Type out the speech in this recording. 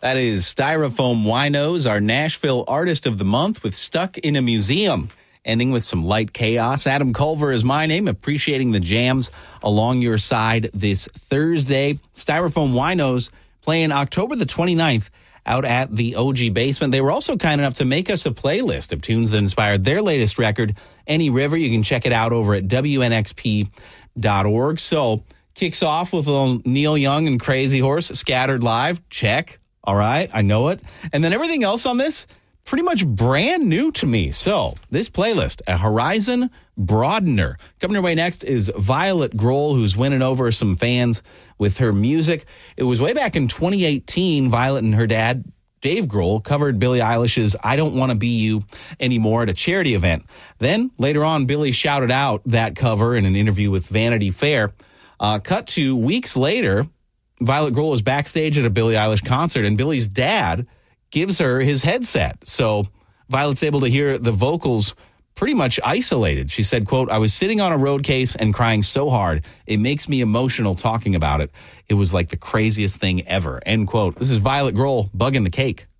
That is Styrofoam Winos, our Nashville Artist of the Month with Stuck in a Museum. Ending with some light chaos. Adam Culver is my name, appreciating the jams along your side this Thursday. Styrofoam Winos playing October the 29th out at the OG Basement. They were also kind enough to make us a playlist of tunes that inspired their latest record, Any River. You can check it out over at WNXP.org. So, kicks off with a little Neil Young and Crazy Horse, Scattered Live. Check. All right, I know it. And then everything else on this, pretty much brand new to me. So, this playlist, a Horizon Broadener. Coming your way next is Violet Grohl, who's winning over some fans with her music. It was way back in 2018, Violet and her dad, Dave Grohl, covered Billie Eilish's I Don't Want to Be You Anymore at a charity event. Then, later on, Billie shouted out that cover in an interview with Vanity Fair. Cut to weeks later, Violet Grohl is backstage at a Billie Eilish concert, and Billie's dad gives her his headset. So Violet's able to hear the vocals pretty much isolated. She said, quote, "I was sitting on a road case and crying so hard. It makes me emotional talking about it. It was like the craziest thing ever," end quote. This is Violet Grohl, Bugging the Cake.